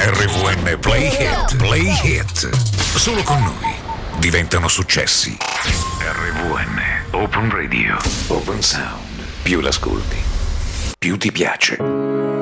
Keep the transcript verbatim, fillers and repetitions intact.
R V N Play Hit, Play Hit. Solo con noi diventano successi. R V N Open Radio, Open Sound. Più l'ascolti, più ti piace.